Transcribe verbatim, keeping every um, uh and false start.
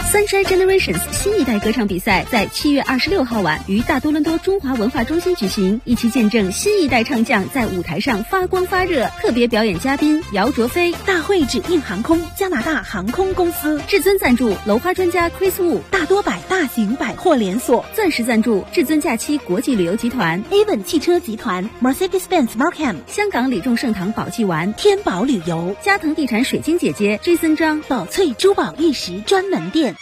Sunshine Generations 新一代歌唱比赛在七月二十六号晚于大多伦多中华文化中心举行，一起见证新一代唱将在舞台上发光发热。特别表演嘉宾姚卓飞， 大会指定航空加拿大航空公司， 至尊赞助楼花专家 Chris Wu， 大多百大型百货连锁， 钻石赞助至尊假期国际旅游集团 Avon 汽车集团 Mercedes-Benz Markham， 香港李众盛堂宝记丸， 天宝旅游， 嘉腾地产水晶姐姐 Jason 张， 宝翠珠宝玉石专门店。